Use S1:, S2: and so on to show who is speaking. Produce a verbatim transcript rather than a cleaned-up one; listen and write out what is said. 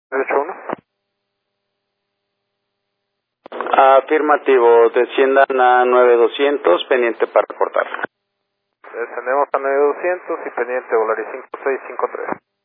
S1: ocho uno.
S2: Afirmativo, desciendan a nueve doscientos, pendiente para reportar.
S1: Descendemos a nueve doscientos y pendiente Volaris cinco seis cinco tres.